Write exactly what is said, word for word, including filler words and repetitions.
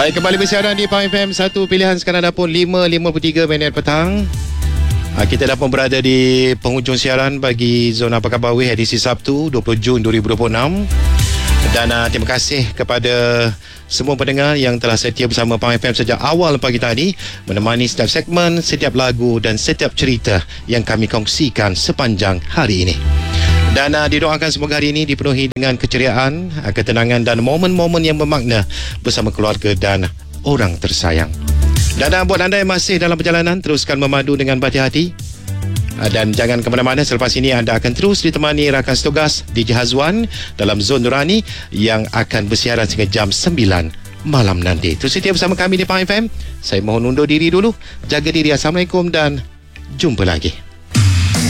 Baik, kembali bersiaran di Pahang F M. Satu pilihan sekarang dah pun lima lima puluh tiga minit petang. Kita dah pun berada di penghujung siaran bagi Zona Pakar Bawih edisi Sabtu dua puluh Jun dua ribu dua puluh enam. Dan uh, terima kasih kepada semua pendengar yang telah setia bersama Pahang F M sejak awal pagi tadi, menemani setiap segmen, setiap lagu dan setiap cerita yang kami kongsikan sepanjang hari ini. Dan uh, didoakan semoga hari ini dipenuhi dengan keceriaan, uh, ketenangan dan momen-momen yang bermakna bersama keluarga dan orang tersayang. Dan uh, buat anda yang masih dalam perjalanan, teruskan memadu dengan berhati-hati. Uh, dan jangan ke mana-mana, selepas ini anda akan terus ditemani rakan setugas D J Hazwan dalam Zon Nurani yang akan bersiaran sehingga jam sembilan malam nanti. Terus setia bersama kami di Pahang F M. Saya mohon undur diri dulu. Jaga diri. Assalamualaikum dan jumpa lagi.